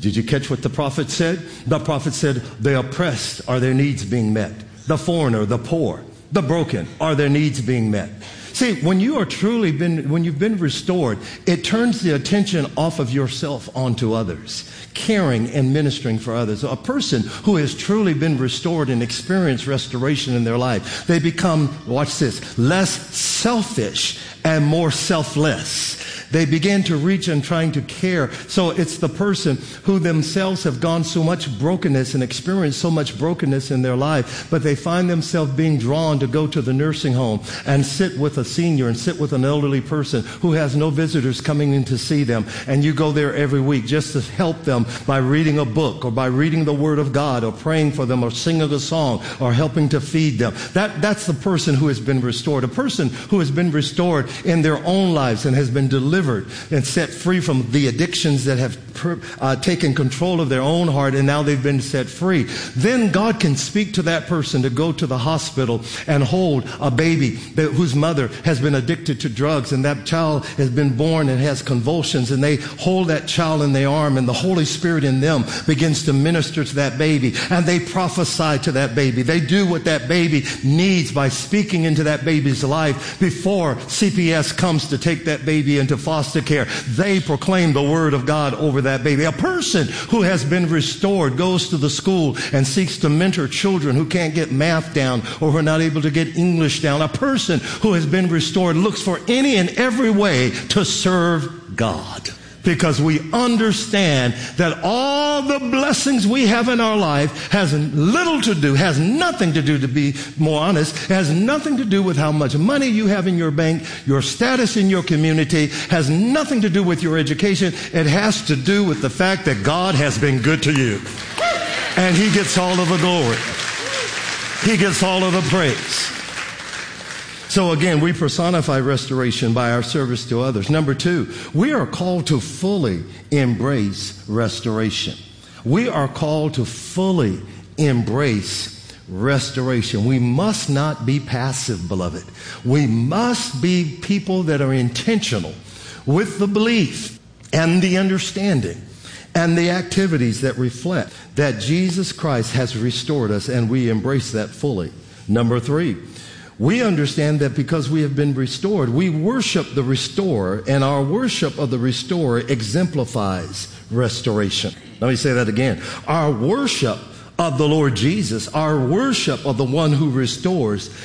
Did you catch what the prophet said? The prophet said, the oppressed, are their needs being met? The foreigner, the poor, the broken, are their needs being met? See, when you've been restored, it turns the attention off of yourself onto others, caring and ministering for others. A person who has truly been restored and experienced restoration in their life, they become, watch this, less selfish and more selfless. They begin to reach and trying to care. So it's the person who themselves have gone so much brokenness and experienced so much brokenness in their life, but they find themselves being drawn to go to the nursing home and sit with a senior and sit with an elderly person who has no visitors coming in to see them. And you go there every week just to help them by reading a book or by reading the Word of God or praying for them or singing a song or helping to feed them. That's the person who has been restored. A person who has been restored in their own lives and has been delivered and set free from the addictions that have taken control of their own heart, and now they've been set free. Then God can speak to that person to go to the hospital and hold a baby whose mother has been addicted to drugs, and that child has been born and has convulsions, and they hold that child in their arm, and the Holy Spirit in them begins to minister to that baby, and they prophesy to that baby. They do what that baby needs by speaking into that baby's life before CPS comes to take that baby into foster care. They proclaim the Word of God over that baby. A person who has been restored goes to the school and seeks to mentor children who can't get math down or who are not able to get English down. A person who has been restored looks for any and every way to serve God. Because we understand that all the blessings we have in our life has little to do, has nothing to do, to be more honest, has nothing to do with how much money you have in your bank, your status in your community, has nothing to do with your education. It has to do with the fact that God has been good to you. And He gets all of the glory. He gets all of the praise. So again, we personify restoration by our service to others. Number 2, we are called to fully embrace restoration. We are called to fully embrace restoration. We must not be passive, beloved. We must be people that are intentional with the belief and the understanding and the activities that reflect that Jesus Christ has restored us, and we embrace that fully. Number 3, we understand that because we have been restored, we worship the restorer, and our worship of the restorer exemplifies restoration. Let me say that again. Our worship of the Lord Jesus, our worship of the one who restores,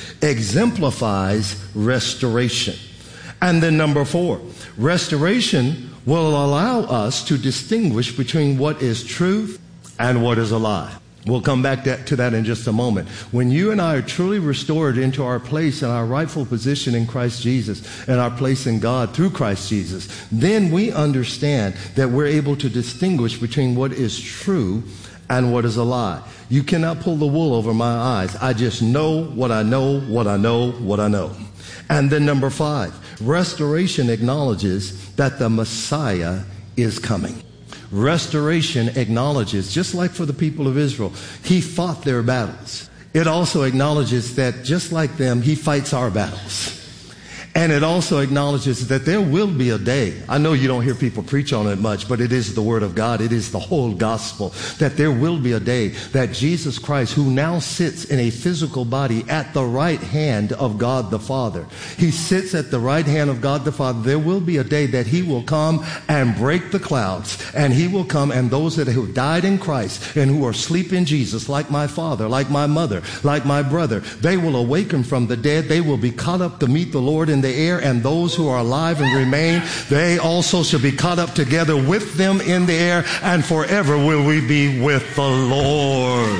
exemplifies restoration. And then number 4, restoration will allow us to distinguish between what is truth and what is a lie. We'll come back to that in just a moment. When you and I are truly restored into our place and our rightful position in Christ Jesus and our place in God through Christ Jesus, then we understand that we're able to distinguish between what is true and what is a lie. You cannot pull the wool over my eyes. I just know what I know, what I know, what I know. And then number 5, restoration acknowledges that the Messiah is coming. Restoration acknowledges, just like for the people of Israel, He fought their battles. It also acknowledges that just like them, He fights our battles. And it also acknowledges that there will be a day. I know you don't hear people preach on it much, but it is the Word of God. It is the whole gospel. That there will be a day that Jesus Christ, who now sits in a physical body at the right hand of God the Father. He sits at the right hand of God the Father. There will be a day that He will come and break the clouds. And He will come, and those that have died in Christ and who are asleep in Jesus, like my father, like my mother, like my brother, they will awaken from the dead. They will be caught up to meet the Lord in the air, and those who are alive and remain, they also shall be caught up together with them in the air, and forever will we be with the Lord.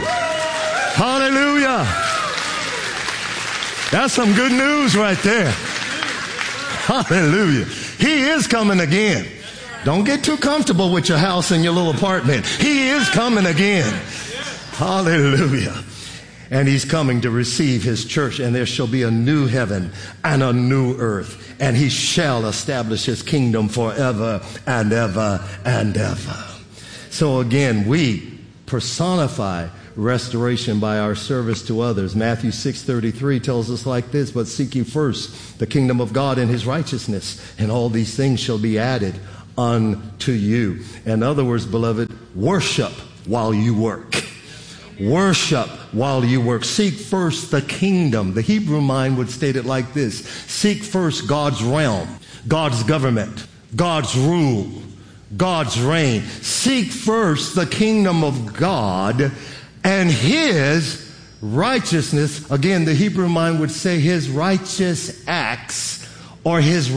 Hallelujah. That's some good news right there. Hallelujah. He is coming again. Don't get too comfortable with your house and your little apartment. He is coming again. Hallelujah. And He's coming to receive His church, and there shall be a new heaven and a new earth, and He shall establish His kingdom forever and ever and ever. So again, we personify restoration by our service to others. Matthew 6:33 tells us like this, but seek ye first the kingdom of God and His righteousness, and all these things shall be added unto you. In other words, beloved, worship while you work. Worship while you work. Seek first the kingdom. The Hebrew mind would state it like this. Seek first God's realm, God's government, God's rule, God's reign. Seek first the kingdom of God and His righteousness. Again, the Hebrew mind would say His righteous acts or His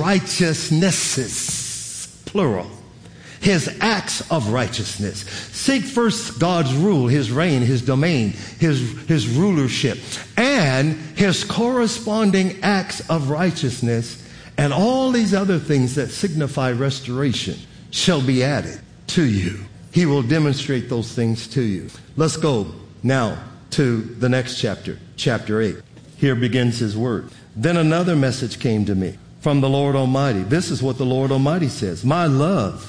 righteousnesses, plural. His acts of righteousness. Seek first God's rule, His reign, His domain, His rulership, and His corresponding acts of righteousness, and all these other things that signify restoration shall be added to you. He will demonstrate those things to you. Let's go now to the next chapter, chapter 8. Here begins His word. Then another message came to me from the Lord Almighty. This is what the Lord Almighty says. My love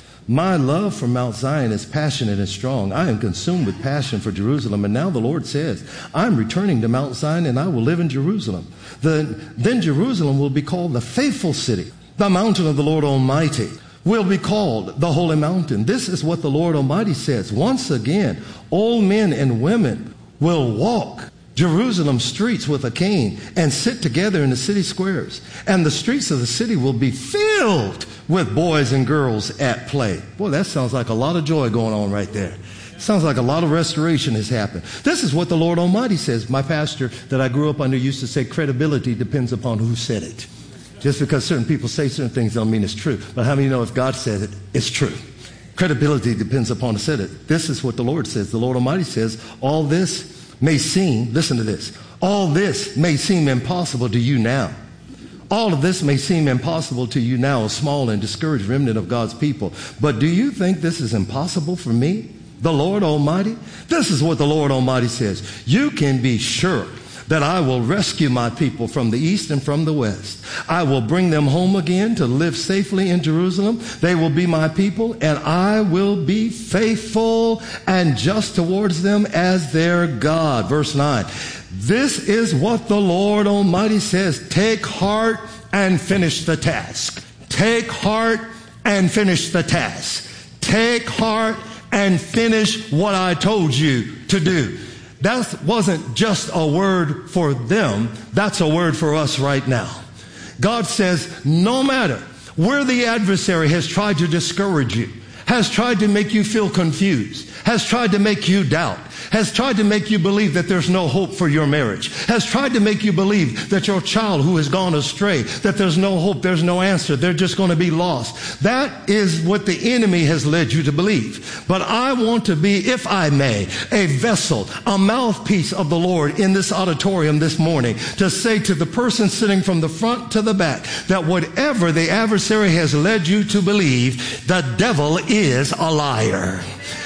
for Mount Zion is passionate and strong. I am consumed with passion for Jerusalem. And now the Lord says, I'm returning to Mount Zion and I will live in Jerusalem. Then Jerusalem will be called the faithful city. The mountain of the Lord Almighty will be called the holy mountain. This is what the Lord Almighty says. Once again, old men and women will walk Jerusalem's streets with a cane and sit together in the city squares. And the streets of the city will be filled with boys and girls at play. Boy, that sounds like a lot of joy going on right there. Sounds like a lot of restoration has happened. This is what the Lord Almighty says. My pastor that I grew up under used to say credibility depends upon who said it. Just because certain people say certain things don't mean it's true. But how many know if God said it, it's true? Credibility depends upon who said it. This is what the Lord says. The Lord Almighty says, all this may seem, listen to this, all this may seem impossible to you now. All of this may seem impossible to you now, a small and discouraged remnant of God's people. But do you think this is impossible for me, the Lord Almighty? This is what the Lord Almighty says. You can be sure that I will rescue my people from the east and from the west. I will bring them home again to live safely in Jerusalem. They will be my people, and I will be faithful and just towards them as their God. Verse 9. This is what the Lord Almighty says. Take heart and finish the task. Take heart and finish the task. Take heart and finish what I told you to do. That wasn't just a word for them. That's a word for us right now. God says, no matter where the adversary has tried to discourage you, has tried to make you feel confused, has tried to make you doubt, has tried to make you believe that there's no hope for your marriage, has tried to make you believe that your child who has gone astray, that there's no hope, there's no answer, they're just going to be lost. That is what the enemy has led you to believe. But I want to be, if I may, a vessel, a mouthpiece of the Lord in this auditorium this morning to say to the person sitting from the front to the back that whatever the adversary has led you to believe, the devil is a liar.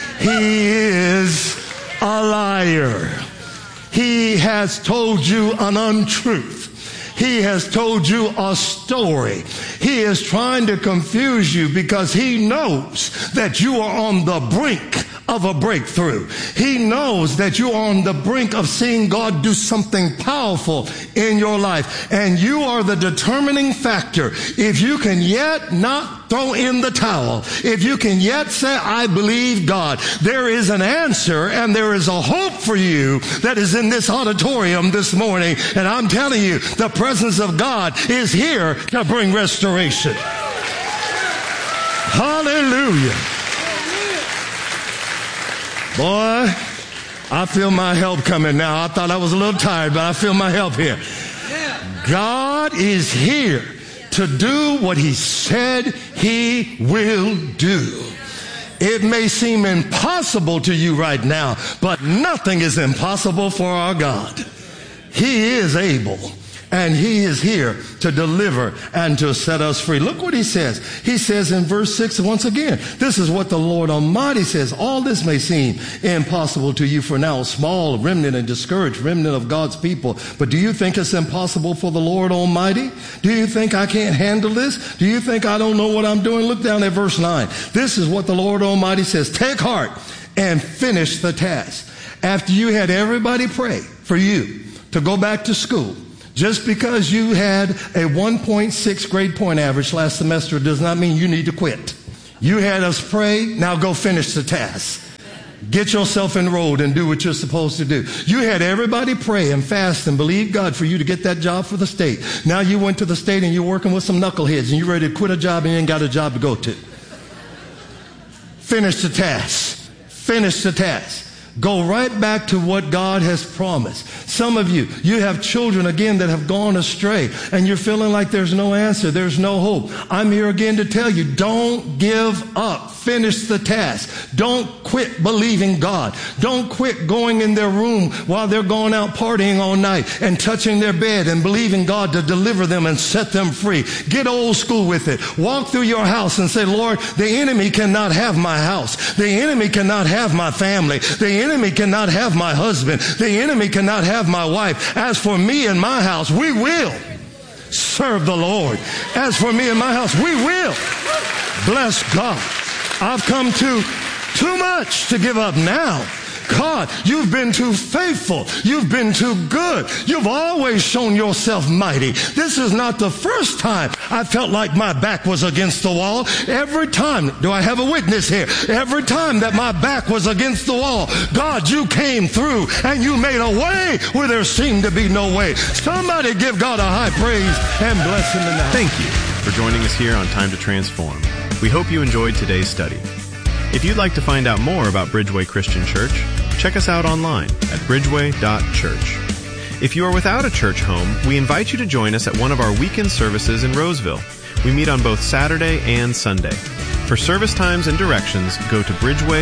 He is a liar. He has told you an untruth. He has told you a story. He is trying to confuse you because he knows that you are on the brink of a breakthrough. He knows that you're on the brink of seeing God do something powerful in your life. And you are the determining factor. If you can yet not throw in the towel, if you can yet say, I believe God, there is an answer and there is a hope for you that is in this auditorium this morning. And I'm telling you, the presence of God is here to bring restoration. Hallelujah. Boy, I feel my help coming now. I thought I was a little tired, but I feel my help here. God is here to do what He said He will do. It may seem impossible to you right now, but nothing is impossible for our God. He is able. And He is here to deliver and to set us free. Look what He says. He says in verse 6 once again, this is what the Lord Almighty says. All this may seem impossible to you for now, small remnant and discouraged remnant of God's people. But do you think it's impossible for the Lord Almighty? Do you think I can't handle this? Do you think I don't know what I'm doing? Look down at verse 9. This is what the Lord Almighty says. Take heart and finish the task. After you had everybody pray for you to go back to school, just because you had a 1.6 grade point average last semester does not mean you need to quit. You had us pray, now go finish the task. Get yourself enrolled and do what you're supposed to do. You had everybody pray and fast and believe God for you to get that job for the state. Now you went to the state and you're working with some knuckleheads and you're ready to quit a job and you ain't got a job to go to. Finish the task. Finish the task. Go right back to what God has promised. Some of you have children again that have gone astray and you're feeling like there's no answer, there's no hope. I'm here again to tell you, don't give up. Finish the task. Don't quit believing God. Don't quit going in their room while they're going out partying all night and touching their bed and believing God to deliver them and set them free. Get old school with it. Walk through your house and say, Lord, the enemy cannot have my house. The enemy cannot have my family. The enemy cannot have my husband. The enemy cannot have my wife. As for me and my house, we will serve the Lord. As for me and my house, we will bless God. I've come to too much to give up now. God, you've been too faithful. You've been too good. You've always shown yourself mighty. This is not the first time I felt like my back was against the wall. Every time, do I have a witness here? Every time that my back was against the wall, God, you came through and you made a way where there seemed to be no way. Somebody give God a high praise and bless him in that. Thank you for joining us here on Time to Transform. We hope you enjoyed today's study. If you'd like to find out more about Bridgeway Christian Church, check us out online at bridgeway.church. If you are without a church home, we invite you to join us at one of our weekend services in Roseville. We meet on both Saturday and Sunday. For service times and directions, go to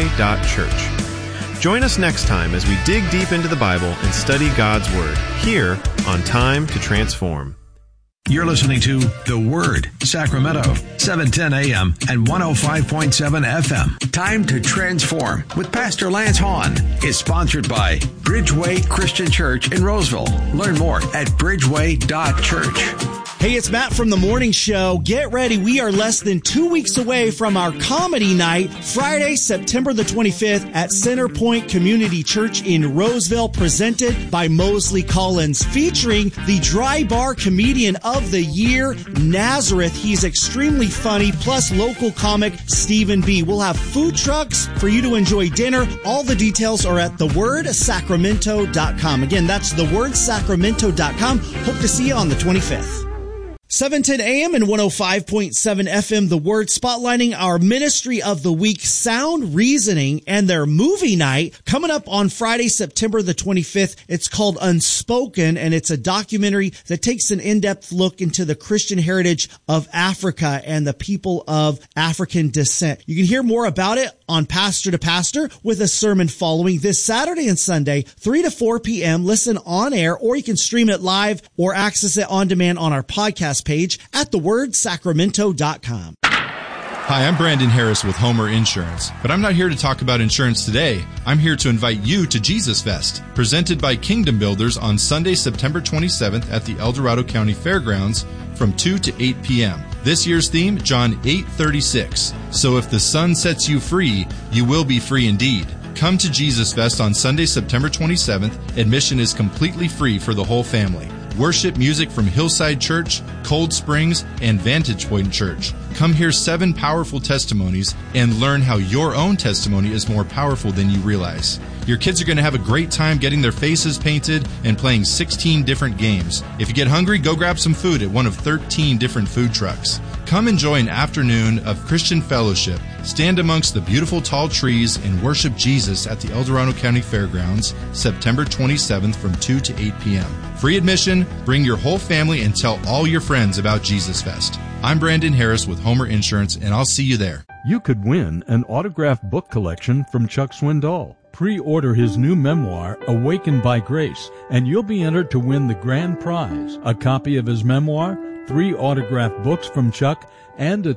bridgeway.church. Join us next time as we dig deep into the Bible and study God's Word, here on Time to Transform. You're listening to The Word, Sacramento, 710 AM and 105.7 FM. Time to Transform with Pastor Lance Hahn is sponsored by Bridgeway Christian Church in Roseville. Learn more at bridgeway.church. Hey, it's Matt from The Morning Show. Get ready. We are less than 2 weeks away from our comedy night, Friday, September the 25th at Centerpoint Community Church in Roseville, presented by Mosley Collins, featuring the Dry Bar Comedian of the Year, Nazareth. He's extremely funny, plus local comic Stephen B. We'll have food trucks for you to enjoy dinner. All the details are at thewordsacramento.com. Again, that's thewordsacramento.com. Hope to see you on the 25th. 710 AM and 105.7 FM, The Word, spotlighting our Ministry of the Week, Sound Reasoning, and their movie night coming up on Friday, September the 25th. It's called Unspoken, and it's a documentary that takes an in-depth look into the Christian heritage of Africa and the people of African descent. You can hear more about it on Pastor to Pastor with a sermon following this Saturday and Sunday, 3 to 4 p.m. Listen on air, or you can stream it live or access it on demand on our podcast page at thewordsacramento.com. Hi, I'm Brandon Harris with Homer Insurance, but I'm not here to talk about insurance today. I'm here to invite you to Jesus Fest, presented by Kingdom Builders on Sunday, September 27th at the El Dorado County Fairgrounds from 2 to 8 p.m. This year's theme, John 8:36. So if the Son sets you free, you will be free indeed. Come to Jesus Fest on Sunday, September 27th. Admission is completely free for the whole family. Worship music from Hillside Church, Cold Springs, and Vantage Point Church. Come hear 7 powerful testimonies and learn how your own testimony is more powerful than you realize. Your kids are going to have a great time getting their faces painted and playing 16 different games. If you get hungry, go grab some food at one of 13 different food trucks. Come enjoy an afternoon of Christian fellowship. Stand amongst the beautiful tall trees and worship Jesus at the El Dorado County Fairgrounds, September 27th from 2 to 8 p.m. Free admission, bring your whole family, and tell all your friends about Jesus Fest. I'm Brandon Harris with Homer Insurance, and I'll see you there. You could win an autographed book collection from Chuck Swindoll. Pre-order his new memoir, Awakened by Grace, and you'll be entered to win the grand prize, a copy of his memoir, 3 autographed books from Chuck, and a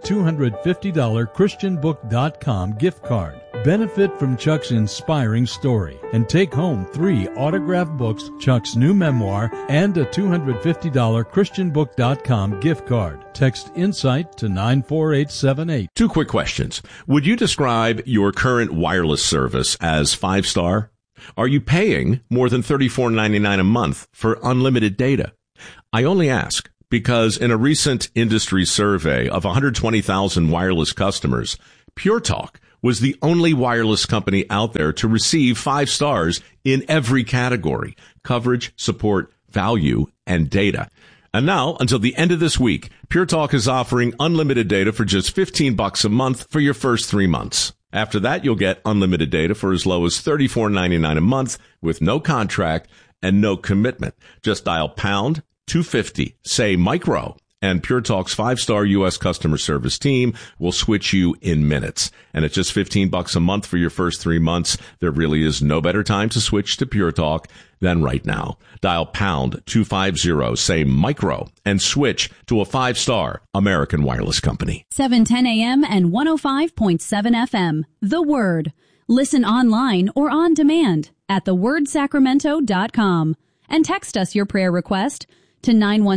$250 ChristianBook.com gift card. Benefit from Chuck's inspiring story and take home 3 autographed books, Chuck's new memoir, and a $250 ChristianBook.com gift card. Text INSIGHT to 94878. 2 quick questions. Would you describe your current wireless service as 5-star? Are you paying more than $34.99 a month for unlimited data? I only ask because in a recent industry survey of 120,000 wireless customers, Pure Talk was the only wireless company out there to receive 5 stars in every category: coverage, support, value, and data. And now, until the end of this week, Pure Talk is offering unlimited data for just $15 a month for your first 3 months. After that, you'll get unlimited data for as low as $34.99 a month with no contract and no commitment. Just dial pound 250, say micro, and Pure Talk's 5-star U.S. customer service team will switch you in minutes. And at just $15 a month for your first 3 months, there really is no better time to switch to Pure Talk than right now. Dial pound 250, say micro, and switch to a 5-star American wireless company. 710 AM and 105.7 FM. The Word. Listen online or on demand at thewordsacramento.com. And text us your prayer request to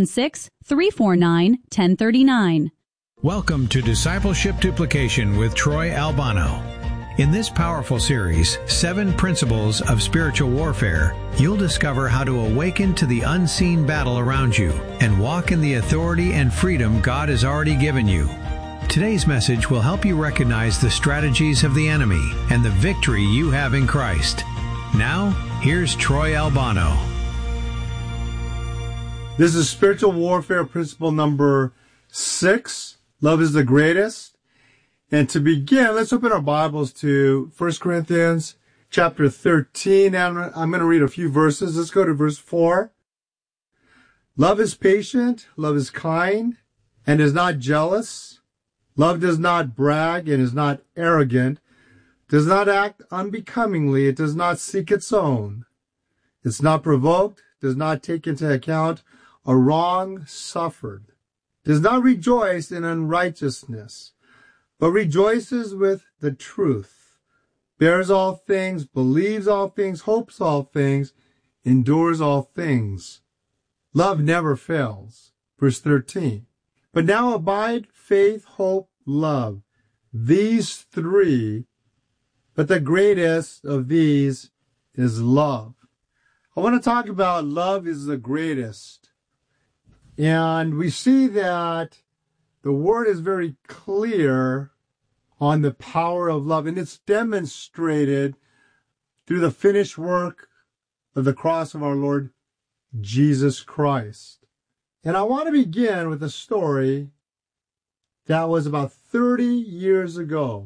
916-349-1039. Welcome to Discipleship Duplication with Troy Albano. In this powerful series, 7 Principles of Spiritual Warfare, you'll discover how to awaken to the unseen battle around you and walk in the authority and freedom God has already given you. Today's message will help you recognize the strategies of the enemy and the victory you have in Christ. Now, here's Troy Albano. This is Spiritual Warfare Principle number 6. Love is the greatest. And to begin, let's open our Bibles to 1 Corinthians chapter 13. And I'm going to read a few verses. Let's go to verse 4. Love is patient, love is kind, and is not jealous. Love does not brag and is not arrogant, does not act unbecomingly, it does not seek its own. It's not provoked, does not take into account a wrong suffered, does not rejoice in unrighteousness, but rejoices with the truth, bears all things, believes all things, hopes all things, endures all things. Love never fails. Verse 13. But now abide faith, hope, love. These 3, but the greatest of these is love. I want to talk about love is the greatest. And we see that the Word is very clear on the power of love, and it's demonstrated through the finished work of the cross of our Lord Jesus Christ. And I want to begin with a story that was about 30 years ago,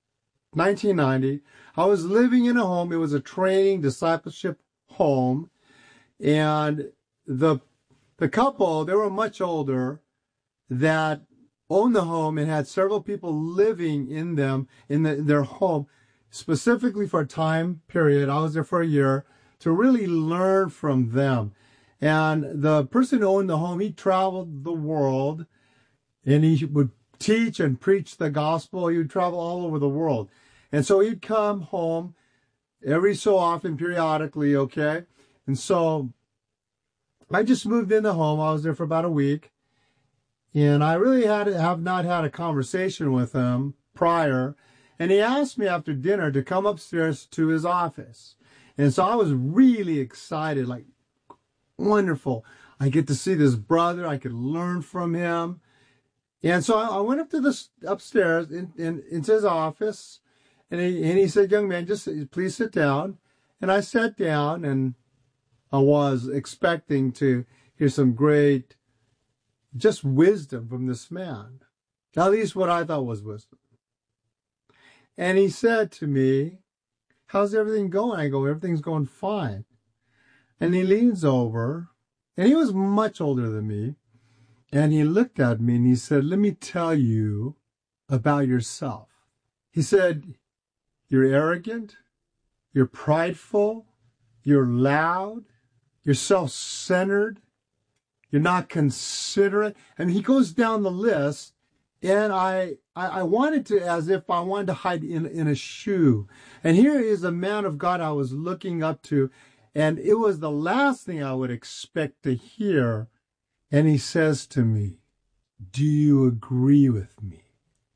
1990. I was living in a home. It was a training discipleship home, and the couple, they were much older, that owned the home and had several people living in them, in their home, specifically for a time period. I was there for a year to really learn from them. And the person who owned the home, he traveled the world, and he would teach and preach the gospel. He would travel all over the world. And so he'd come home every so often, periodically, okay? And so I just moved in the home. I was there for about a week. And I really have not had a conversation with him prior. And he asked me after dinner to come upstairs to his office. And so I was really excited, like, wonderful. I get to see this brother. I could learn from him. And so I went up to upstairs into his office. And he said, young man, just please sit down. And I sat down, and I was expecting to hear some great, just wisdom from this man. At least what I thought was wisdom. And he said to me, how's everything going? I go, everything's going fine. And he leans over, and he was much older than me. And he looked at me and he said, let me tell you about yourself. He said, you're arrogant, you're prideful, you're loud, you're self-centered, you're not considerate. And he goes down the list, and I wanted to, as if I wanted to hide in a shoe. And here is a man of God I was looking up to, and it was the last thing I would expect to hear. And he says to me, do you agree with me?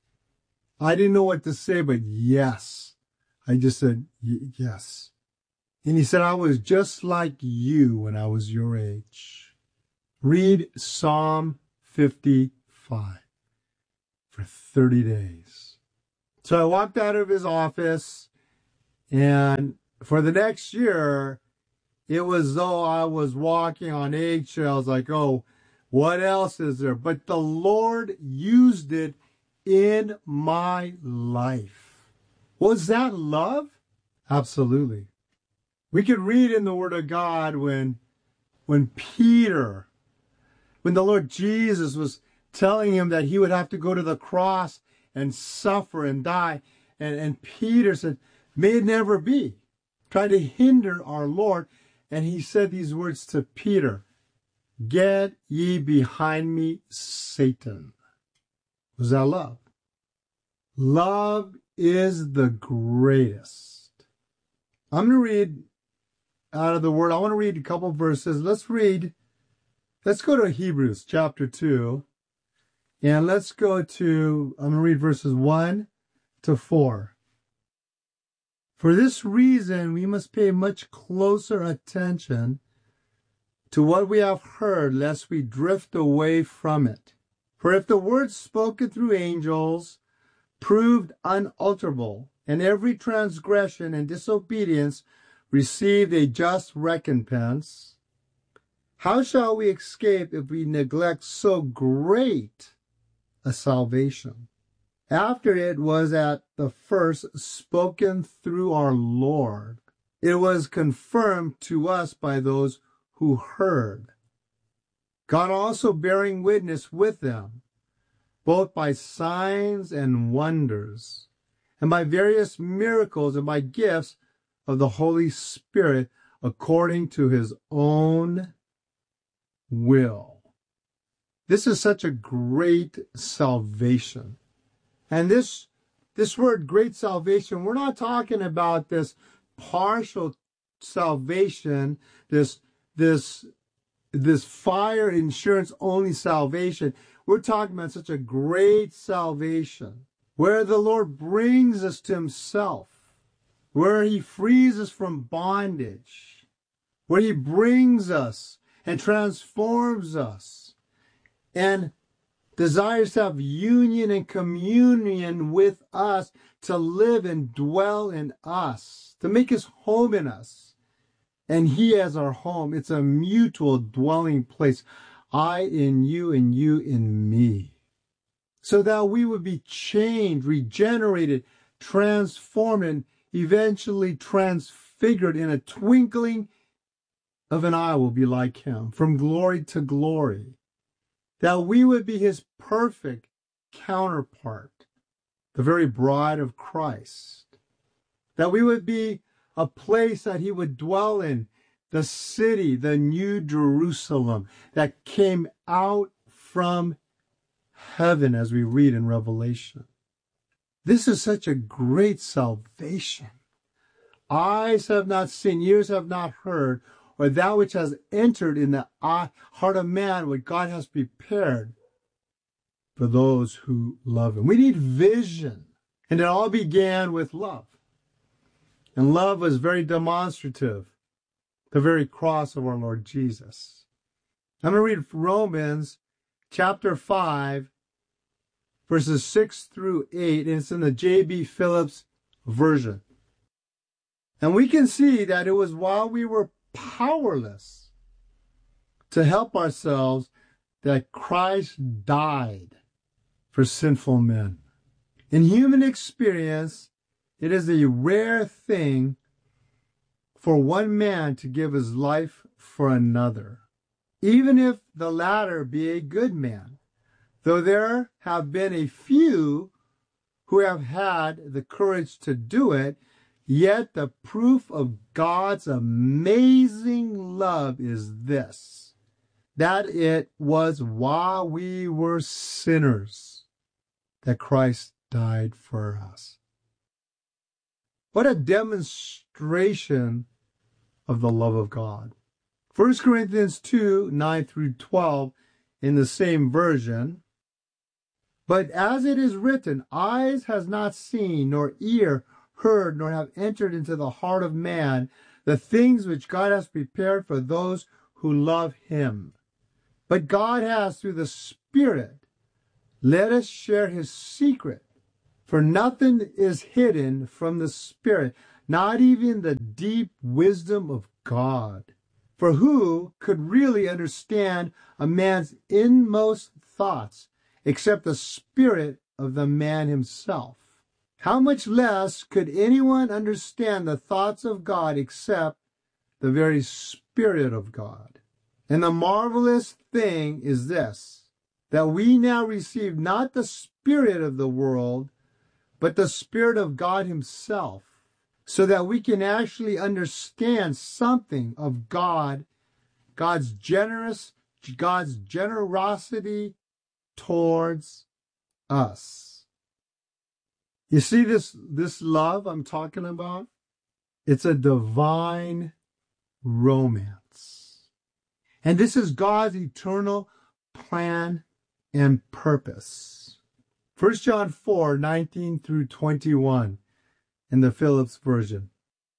I didn't know what to say, but yes. I just said, yes. And he said, I was just like you when I was your age. Read Psalm 55 for 30 days. So I walked out of his office, and for the next year, it was though I was walking on eggshells, like, oh, what else is there? But the Lord used it in my life. Was that love? Absolutely. We could read in the Word of God when the Lord Jesus was telling him that he would have to go to the cross and suffer and die. And Peter said, may it never be. Tried to hinder our Lord. And he said these words to Peter, get ye behind me, Satan. Was that love? Love is the greatest. I'm going to read out of the Word. I want to read a couple verses. Let's go to Hebrews chapter 2. And let's go to, I'm going to read verses 1 to 4. For this reason, we must pay much closer attention to what we have heard, lest we drift away from it. For if the words spoken through angels proved unalterable, and every transgression and disobedience received a just recompense, how shall we escape if we neglect so great a salvation? After it was at the first spoken through our Lord, it was confirmed to us by those who heard. God also bearing witness with them, both by signs and wonders, and by various miracles and by gifts of the Holy Spirit, according to his own will. This is such a great salvation. And this word great salvation, we're not talking about this partial salvation, this fire insurance only salvation. We're talking about such a great salvation where the Lord brings us to himself, where he frees us from bondage, where he brings us and transforms us and desires to have union and communion with us, to live and dwell in us, to make his home in us. And he as our home. It's a mutual dwelling place. I in you and you in me. So that we would be changed, regenerated, transformed, and eventually transfigured in a twinkling of an eye will be like him, from glory to glory. That we would be his perfect counterpart, the very bride of Christ. That we would be a place that he would dwell in, the city, the new Jerusalem that came out from heaven, as we read in Revelation. This is such a great salvation. Eyes have not seen, ears have not heard, or that which has entered in the heart of man, what God has prepared for those who love him. We need vision. And it all began with love. And love was very demonstrative, the very cross of our Lord Jesus. I'm going to read Romans chapter 5, verses 6 through 8, and it's in the J.B. Phillips version. And we can see that it was while we were powerless to help ourselves that Christ died for sinful men. In human experience, it is a rare thing for one man to give his life for another, even if the latter be a good man, though there have been a few who have had the courage to do it. Yet the proof of God's amazing love is this, that it was while we were sinners that Christ died for us. What a demonstration of the love of God. 1 Corinthians 2, 9 through 12 in the same version. But as it is written, eyes has not seen, nor ear heard, nor have entered into the heart of man the things which God has prepared for those who love him. But God has, through the Spirit, let us share his secret. For nothing is hidden from the Spirit, not even the deep wisdom of God. For who could really understand a man's inmost thoughts except the spirit of the man himself? How much less could anyone understand the thoughts of God except the very Spirit of God? And the marvelous thing is this, that we now receive not the spirit of the world, but the Spirit of God himself, so that we can actually understand something of God's generosity towards us. You see this love I'm talking about? It's a divine romance. And this is God's eternal plan and purpose. 1 John 4:19 through 21 in the Phillips version.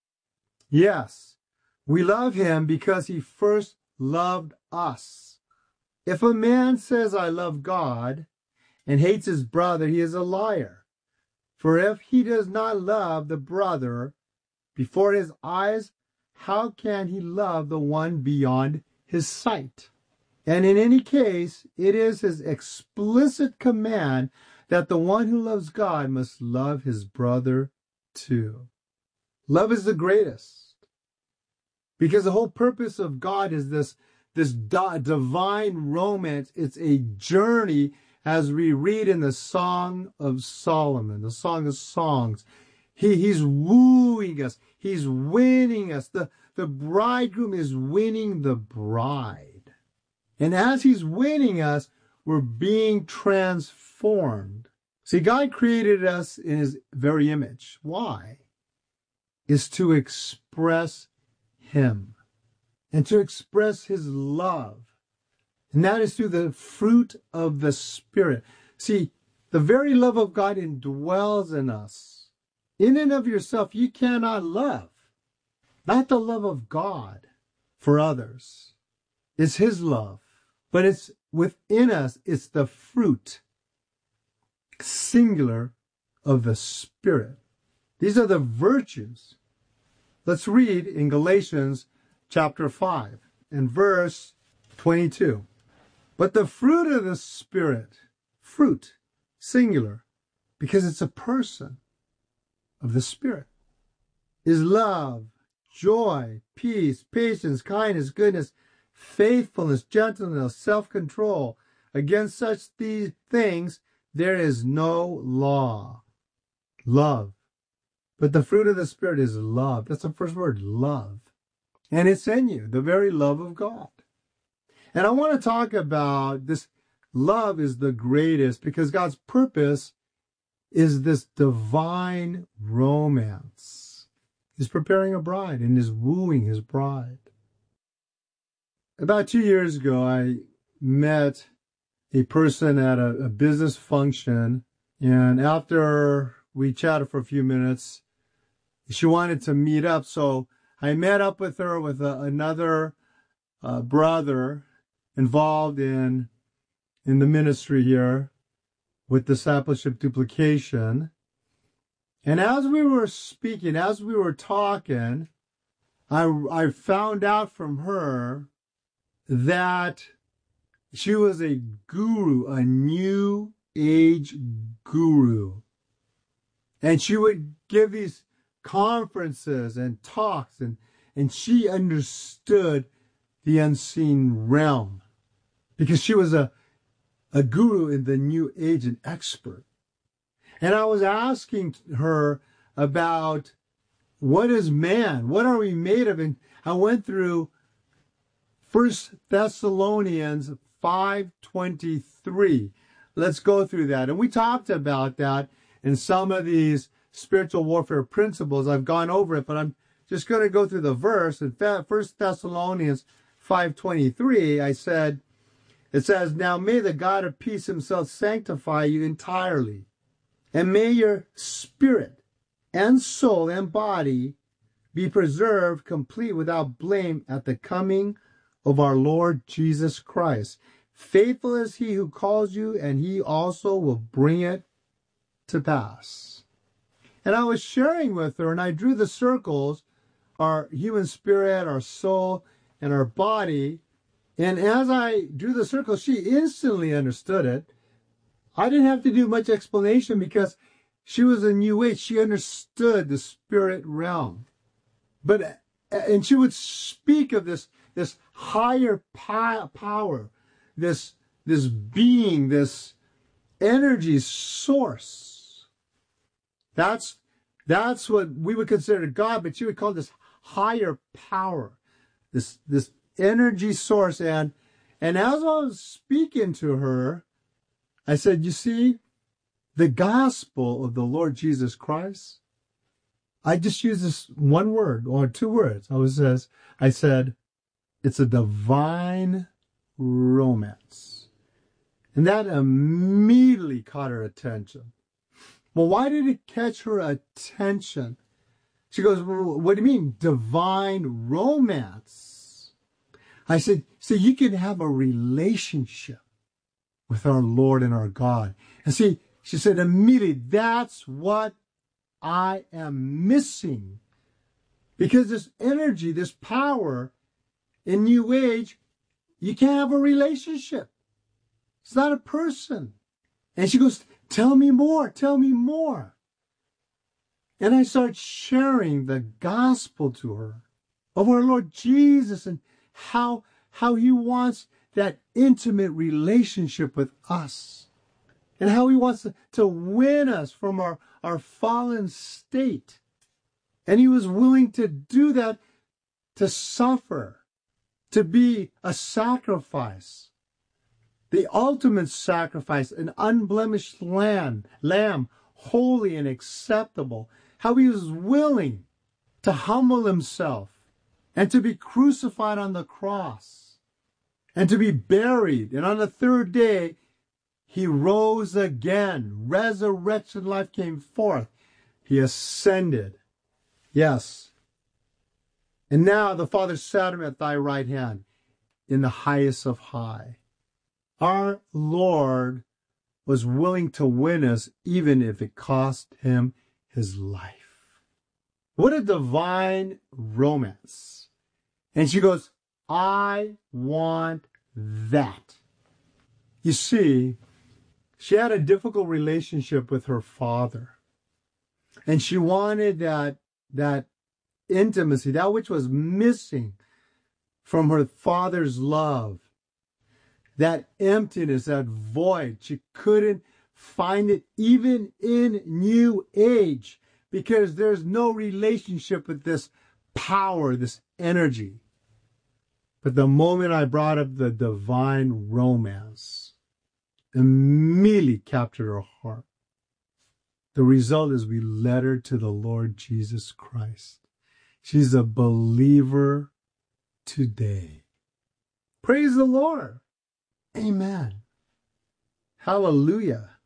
Yes, we love him because he first loved us. If a man says, I love God, and hates his brother, he is a liar. For if he does not love the brother before his eyes, how can he love the one beyond his sight? And in any case, it is his explicit command that the one who loves God must love his brother too. Love is the greatest, because the whole purpose of God is this divine romance. It's a journey, as we read in the Song of Solomon, the Song of Songs. He's wooing us. He's winning us. The bridegroom is winning the bride. And as he's winning us, we're being transformed. See, God created us in his very image. Why? Is to express him and to express his love. And that is through the fruit of the Spirit. See, the very love of God indwells in us. In and of yourself, you cannot love. Not the love of God for others. It's his love. But it's within us, it's the fruit, singular, of the Spirit. These are the virtues. Let's read in Galatians chapter 5 and verse 22. But the fruit of the Spirit, fruit, singular, because it's a person of the Spirit, is love, joy, peace, patience, kindness, goodness, faithfulness, gentleness, self-control. Against such these things there is no law. Love. But the fruit of the Spirit is love. That's the first word, love. And it's in you, the very love of God. And I want to talk about this. Love is the greatest because God's purpose is this divine romance. He's preparing a bride and is wooing his bride. About 2 years ago, I met a person at a business function, and after we chatted for a few minutes, she wanted to meet up, so I met up with her with another brother involved in the ministry here with discipleship duplication. And as we were speaking, as we were talking, I found out from her that she was a guru, a new age guru. And she would give these conferences and talks, and she understood the unseen realm because she was a guru in the new age, an expert. And I was asking her about what is man? What are we made of? And I went through 1 Thessalonians 5:23. Let's go through that. And we talked about that in some of these spiritual warfare principles. I've gone over it, but I'm just going to go through the verse. In 1 Thessalonians 5:23, it says, Now may the God of peace himself sanctify you entirely, and may your spirit and soul and body be preserved complete without blame at the coming of our Lord Jesus Christ. Faithful is he who calls you, and he also will bring it to pass. And I was sharing with her, and I drew the circles, our human spirit, our soul, and our body. And as I drew the circles, she instantly understood it. I didn't have to do much explanation because she was a New Age. She understood the spirit realm. And she would speak of this higher power, this being, this energy source. That's what we would consider God, but she would call this higher power, this energy source. And as I was speaking to her, I said, you see, the gospel of the Lord Jesus Christ, I just used this one word or two words. I said, it's a divine romance. And that immediately caught her attention. Well, why did it catch her attention? She goes, well, what do you mean, divine romance? I said, so you can have a relationship with our Lord and our God. And see, she said immediately, that's what I am missing. Because this energy, this power in New Age, you can't have a relationship. It's not a person. And she goes, tell me more, tell me more. And I start sharing the gospel to her of our Lord Jesus and how he wants that intimate relationship with us and how he wants to win us from our fallen state. And he was willing to do that, to suffer, to be a sacrifice, the ultimate sacrifice, an unblemished lamb, holy and acceptable. How he was willing to humble himself and to be crucified on the cross and to be buried. And on the third day, he rose again. Resurrection life came forth. He ascended. Yes. And now the Father sat him at thy right hand in the highest of high. Our Lord was willing to win us even if it cost him his life. What a divine romance. And she goes, I want that. You see, she had a difficult relationship with her father. And she wanted that intimacy, that which was missing from her father's love. That emptiness, that void. She couldn't find it even in New Age because there's no relationship with this power, this energy. But the moment I brought up the divine romance, immediately captured her heart. The result is we led her to the Lord Jesus Christ. She's a believer today. Praise the Lord. Amen. Hallelujah.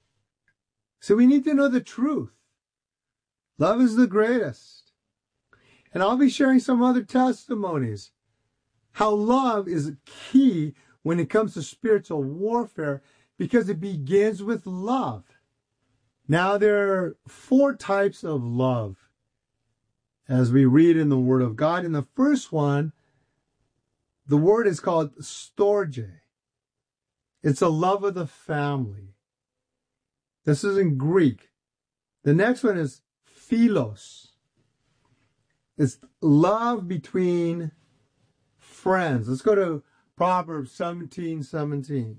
So we need to know the truth. Love is the greatest. And I'll be sharing some other testimonies. How love is key when it comes to spiritual warfare because it begins with love. Now there are 4 types of love as we read in the Word of God. In the first one, the word is called storge. It's a love of the family. This is in Greek. The next one is philos. It's love between friends. Let's go to Proverbs 17:17.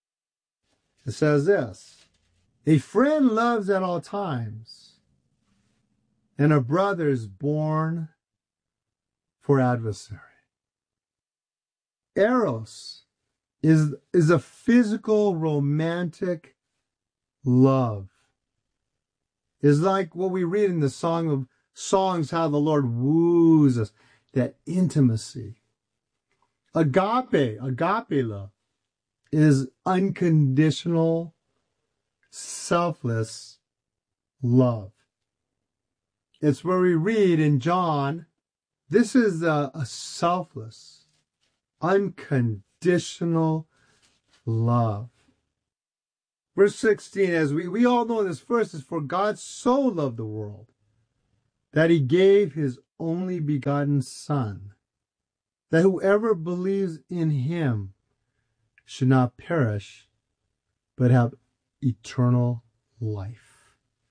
It says this, a friend loves at all times, and a brother is born for adversary. Eros is a physical, romantic love. It's like what we read in the Song of Songs, how the Lord woos us, that intimacy. Agape love, is unconditional, selfless love. It's where we read in John, this is a selfless, unconditional love. Verse 16, as we all know this verse, is for God so loved the world that he gave his only begotten Son, that whoever believes in him should not perish, but have eternal life.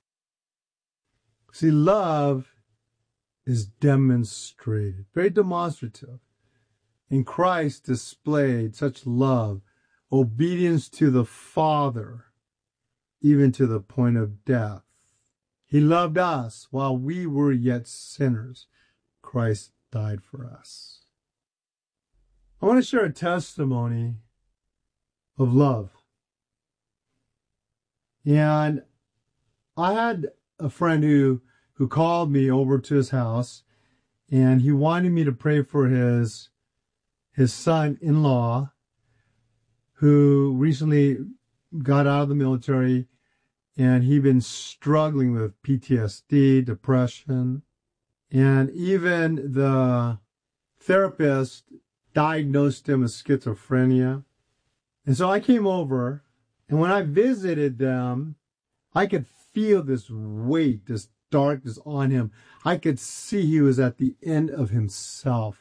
See, love is demonstrated, very demonstrative. And Christ displayed such love, obedience to the Father, even to the point of death. He loved us while we were yet sinners. Christ died for us. I want to share a testimony of love. And I had a friend who called me over to his house, and he wanted me to pray for his son-in-law, who recently got out of the military, and he'd been struggling with PTSD, depression, and even the therapist diagnosed him with schizophrenia. And so I came over, and when I visited them, I could feel this weight, this darkness on him. I could see he was at the end of himself.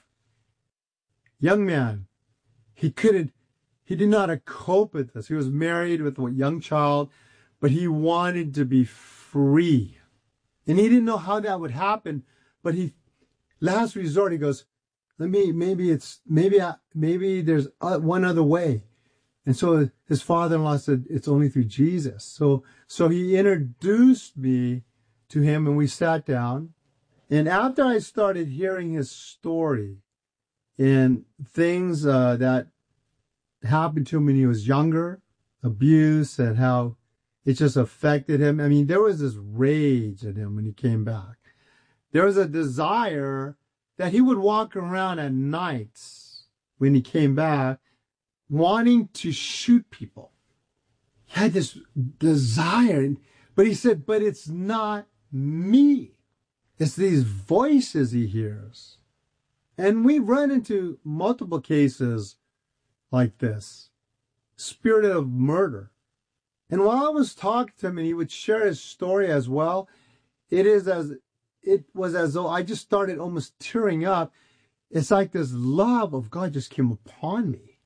Young man, he did not know how to cope with this. He was married with a young child, but he wanted to be free. And he didn't know how that would happen, but last resort, he goes, maybe there's one other way. And so his father-in-law said, it's only through Jesus. So he introduced me to him, and we sat down. And after I started hearing his story and things that happened to him when he was younger, abuse, and how it just affected him. I mean, there was this rage in him when he came back. There was a desire that he would walk around at nights when he came back wanting to shoot people. He had this desire, but he said, but it's not me. It's these voices he hears. And we run into multiple cases like this, spirit of murder. And while I was talking to him and he would share his story as well, it was as though I just started almost tearing up. It's like this love of God just came upon me.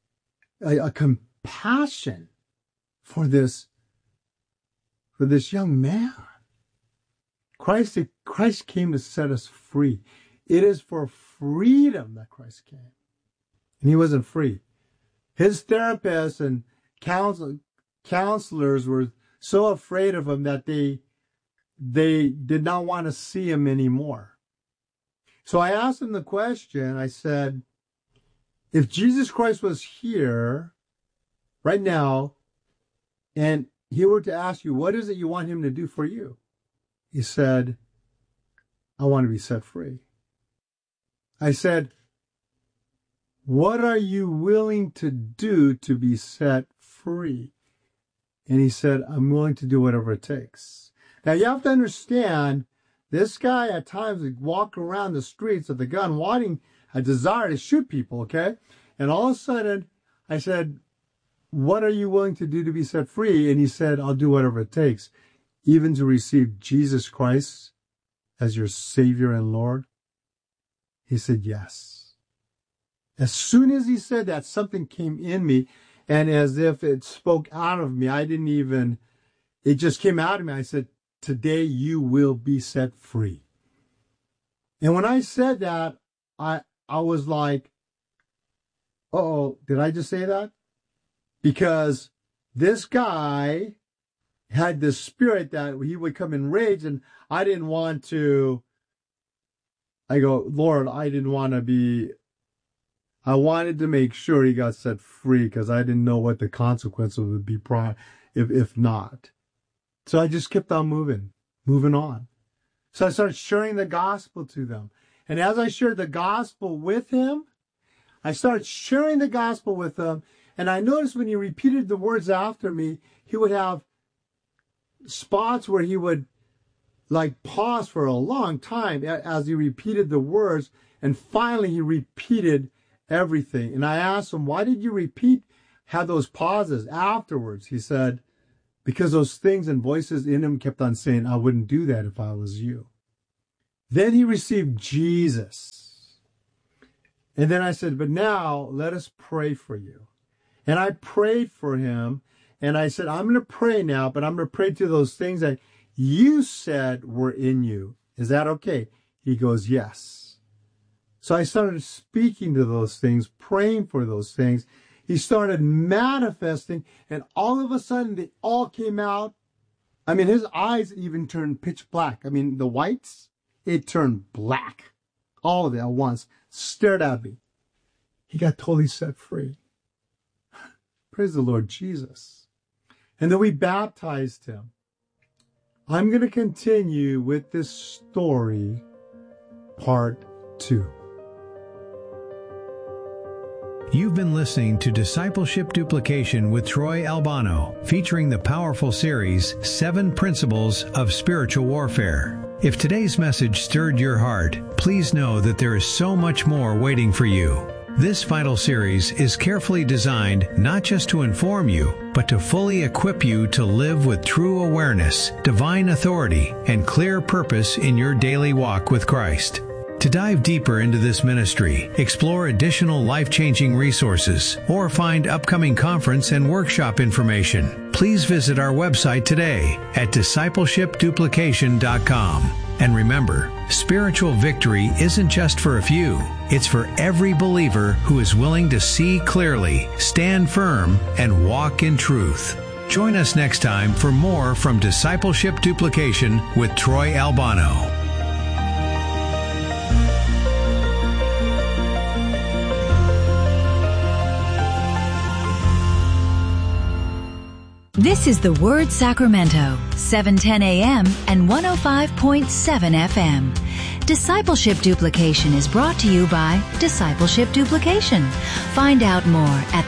A compassion for this young man. Christ came to set us free. It is for freedom that Christ came. And he wasn't free. His therapists and counselors were so afraid of him that they did not want to see him anymore. So I asked him the question, I said, if Jesus Christ was here right now and he were to ask you, what is it you want him to do for you? He said, I want to be set free. I said, what are you willing to do to be set free? And he said, I'm willing to do whatever it takes. Now you have to understand, this guy at times would walk around the streets with a gun, wanting a desire to shoot people, okay? And all of a sudden, I said, what are you willing to do to be set free? And he said, I'll do whatever it takes, even to receive Jesus Christ as your Savior and Lord. He said, yes. As soon as he said that, something came in me, and as if it spoke out of me, it just came out of me. I said, today you will be set free. And when I said that, I was like, uh-oh, did I just say that? Because this guy had this spirit that he would come in rage, and I didn't want to, I go, Lord, I wanted to make sure he got set free because I didn't know what the consequences would be if not. So I just kept on moving on. So I started sharing the gospel to them. And as I shared the gospel with him, I started sharing the gospel with him. And I noticed when he repeated the words after me, he would have spots where he would like pause for a long time as he repeated the words. And finally he repeated everything. And I asked him, why did you have those pauses afterwards? He said, because those things and voices in him kept on saying, I wouldn't do that if I was you. Then he received Jesus. And then I said, but now let us pray for you. And I prayed for him. And I said, I'm going to pray now, but I'm going to pray to those things that you said were in you. Is that okay? He goes, yes. So I started speaking to those things, praying for those things. He started manifesting, and all of a sudden they all came out. I mean, his eyes even turned pitch black. I mean, the whites, it turned black. All of it at once, stared at me. He got totally set free. Praise the Lord Jesus. And then we baptized him. I'm going to continue with this story, part 2. You've been listening to Discipleship Duplication with Troy Albano, featuring the powerful series, 7 Principles of Spiritual Warfare. If today's message stirred your heart, please know that there is so much more waiting for you. This vital series is carefully designed not just to inform you, but to fully equip you to live with true awareness, divine authority, and clear purpose in your daily walk with Christ. To dive deeper into this ministry, explore additional life-changing resources, or find upcoming conference and workshop information, please visit our website today at discipleshipduplication.com. And remember, spiritual victory isn't just for a few. It's for every believer who is willing to see clearly, stand firm, and walk in truth. Join us next time for more from Discipleship Duplication with Troy Albano. This is The Word Sacramento, 710 a.m. and 105.7 FM. Discipleship Duplication is brought to you by Discipleship Duplication. Find out more at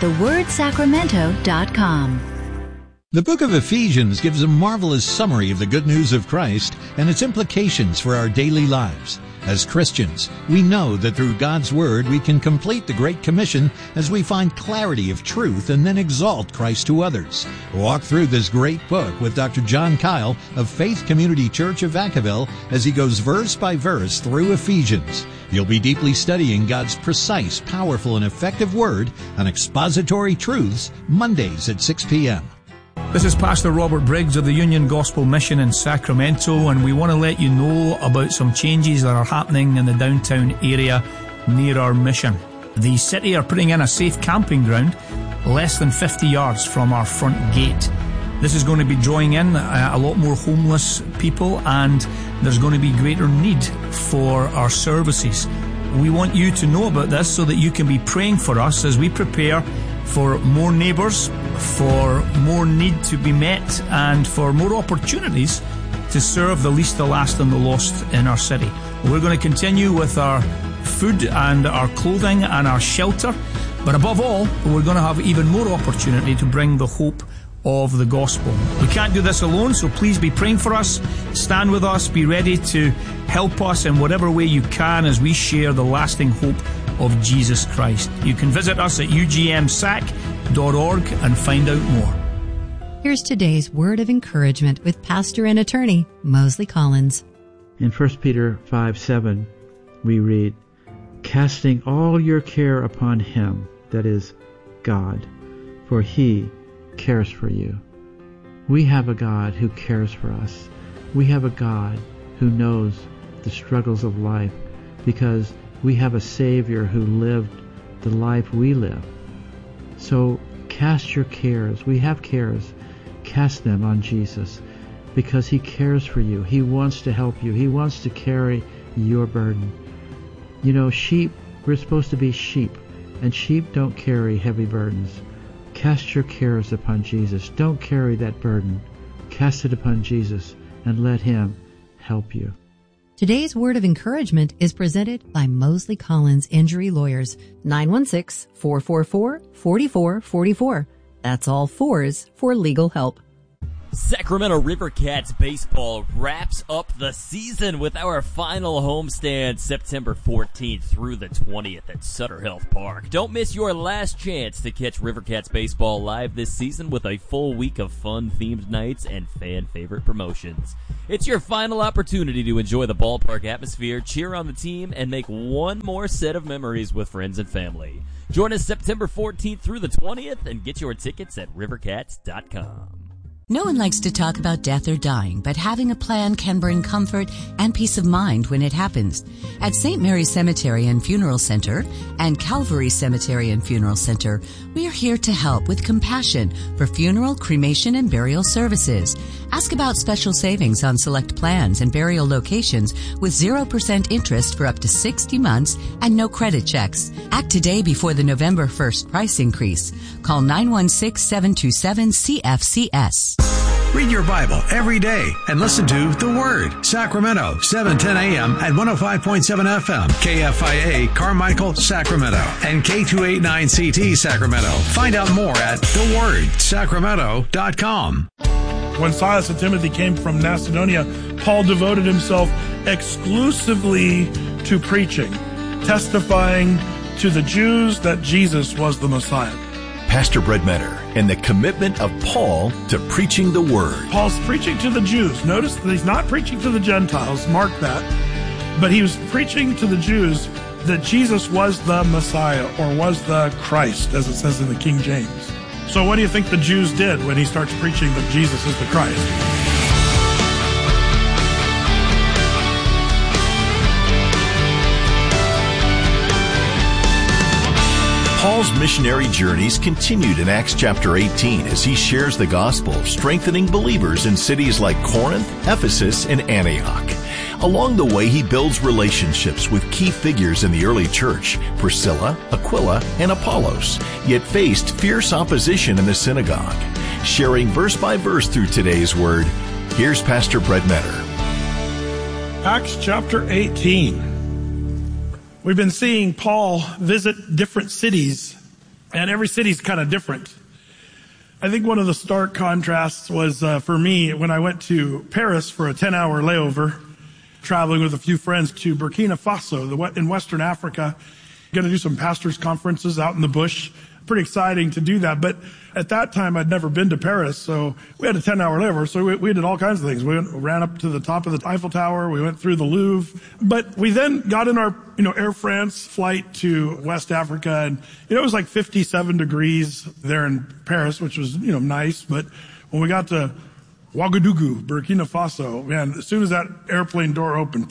thewordsacramento.com. The book of Ephesians gives a marvelous summary of the good news of Christ and its implications for our daily lives. As Christians, we know that through God's Word we can complete the Great Commission as we find clarity of truth and then exalt Christ to others. Walk through this great book with Dr. John Kyle of Faith Community Church of Vacaville as he goes verse by verse through Ephesians. You'll be deeply studying God's precise, powerful, and effective Word on expository truths, Mondays at 6 p.m. This is Pastor Robert Briggs of the Union Gospel Mission in Sacramento, and we want to let you know about some changes that are happening in the downtown area near our mission. The city are putting in a safe camping ground less than 50 yards from our front gate. This is going to be drawing in a lot more homeless people, and there's going to be greater need for our services. We want you to know about this so that you can be praying for us as we prepare for more neighbours, for more need to be met, and for more opportunities to serve the least, the last, and the lost in our city. We're going to continue with our food and our clothing and our shelter, but above all, we're going to have even more opportunity to bring the hope of the gospel. We can't do this alone, so please be praying for us. Stand with us. Be ready to help us in whatever way you can as we share the lasting hope of Jesus Christ. You can visit us at ugmsac.org and find out more. Here's today's word of encouragement with pastor and attorney Mosley Collins. In 1 Peter 5:7, we read, "Casting all your care upon him," that is, God, "for he cares for you." We have a God who cares for us. We have a God who knows the struggles of life because we have a Savior who lived the life we live. So cast your cares. We have cares. Cast them on Jesus because he cares for you. He wants to help you. He wants to carry your burden. You know, sheep, we're supposed to be sheep, and sheep don't carry heavy burdens. Cast your cares upon Jesus. Don't carry that burden. Cast it upon Jesus and let him help you. Today's word of encouragement is presented by Mosley Collins Injury Lawyers, 916-444-4444. That's all fours for legal help. Sacramento River Cats baseball wraps up the season with our final homestand September 14th through the 20th at Sutter Health Park. Don't miss your last chance to catch River Cats baseball live this season with a full week of fun-themed nights and fan-favorite promotions. It's your final opportunity to enjoy the ballpark atmosphere, cheer on the team, and make one more set of memories with friends and family. Join us September 14th through the 20th and get your tickets at rivercats.com. No one likes to talk about death or dying, but having a plan can bring comfort and peace of mind when it happens. At St. Mary's Cemetery and Funeral Center and Calvary Cemetery and Funeral Center, we are here to help with compassion for funeral, cremation, and burial services. Ask about special savings on select plans and burial locations with 0% interest for up to 60 months and no credit checks. Act today before the November 1st price increase. Call 916-727-CFCS. Read your Bible every day and listen to The Word. Sacramento, 7:10 a.m. at 105.7 FM. KFIA, Carmichael, Sacramento. And K289CT, Sacramento. Find out more at thewordsacramento.com. When Silas and Timothy came from Macedonia, Paul devoted himself exclusively to preaching, testifying to the Jews that Jesus was the Messiah. Pastor Brett Metter and the commitment of Paul to preaching the Word. Paul's preaching to the Jews. Notice that he's not preaching to the Gentiles. Mark that. But he was preaching to the Jews that Jesus was the Messiah, or was the Christ, as it says in the King James. So what do you think the Jews did when he starts preaching that Jesus is the Christ? Paul's missionary journeys continued in Acts chapter 18 as he shares the gospel, strengthening believers in cities like Corinth, Ephesus, and Antioch. Along the way, he builds relationships with key figures in the early church, Priscilla, Aquila, and Apollos, yet faced fierce opposition in the synagogue. Sharing verse by verse through today's Word, here's Pastor Brett Metter. Acts chapter 18. We've been seeing Paul visit different cities, and every city's kind of different. I think one of the stark contrasts was for me when I went to Paris for a 10-hour layover, traveling with a few friends to Burkina Faso in Western Africa. Going to do some pastors' conferences out in the bush. Pretty exciting to do that. But at that time, I'd never been to Paris, so we had a 10-hour layover, so we did all kinds of things. We ran up to the top of the Eiffel Tower. We went through the Louvre. But we then got in our, Air France flight to West Africa, and, it was like 57 degrees there in Paris, which was, nice. But when we got to Ouagadougou, Burkina Faso, man, as soon as that airplane door opened,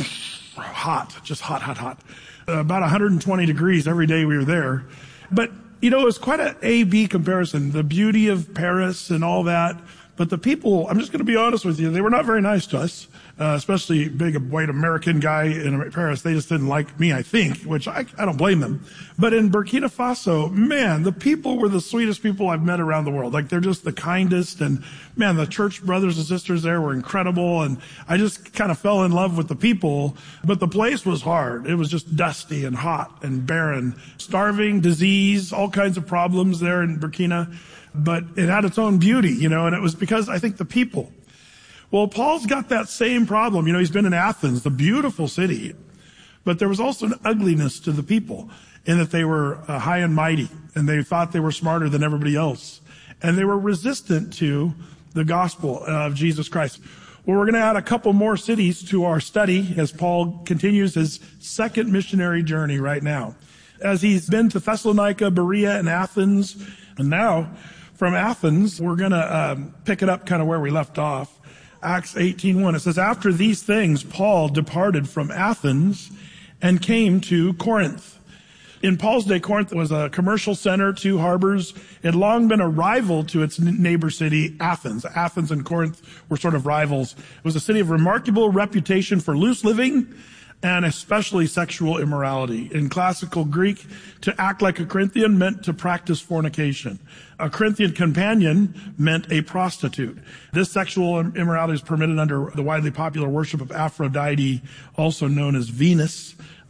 hot, just hot. About 120 degrees every day we were there. But it was quite an A-B comparison, the beauty of Paris and all that. But the people, I'm just going to be honest with you, they were not very nice to us, especially big white American guy in Paris. They just didn't like me, I think, which I don't blame them. But in Burkina Faso, man, the people were the sweetest people I've met around the world. Like, they're just the kindest. And, man, the church brothers and sisters there were incredible. And I just kind of fell in love with the people. But the place was hard. It was just dusty and hot and barren. Starving, disease, all kinds of problems there in Burkina. But it had its own beauty, and it was because I think the people. Well, Paul's got that same problem. He's been in Athens, the beautiful city. But there was also an ugliness to the people in that they were high and mighty, and they thought they were smarter than everybody else. And they were resistant to the gospel of Jesus Christ. Well, we're going to add a couple more cities to our study as Paul continues his second missionary journey right now. As he's been to Thessalonica, Berea, and Athens, and now from Athens, we're going to pick it up kind of where we left off. Acts 18:1. It says, after these things, Paul departed from Athens and came to Corinth. In Paul's day, Corinth was a commercial center, 2 harbors. It had long been a rival to its neighbor city, Athens. Athens and Corinth were sort of rivals. It was a city of remarkable reputation for loose living and especially sexual immorality. In classical Greek, to act like a Corinthian meant to practice fornication. A Corinthian companion meant a prostitute. This sexual immorality is permitted under the widely popular worship of Aphrodite, also known as Venus.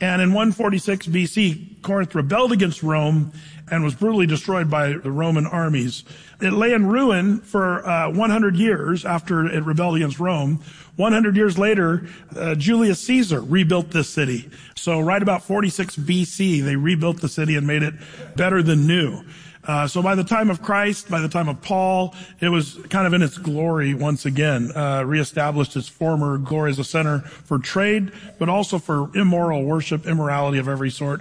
And in 146 BC, Corinth rebelled against Rome and was brutally destroyed by the Roman armies. It lay in ruin for 100 years after it rebelled against Rome. 100 years later, Julius Caesar rebuilt this city. So right about 46 BC, they rebuilt the city and made it better than new. So by the time of Christ, by the time of Paul, it was kind of in its glory once again, reestablished its former glory as a center for trade, but also for immoral worship, immorality of every sort.